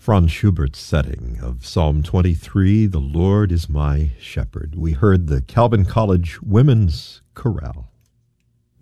Franz Schubert's setting of Psalm 23, "The Lord is my shepherd." We heard the Calvin College Women's Chorale.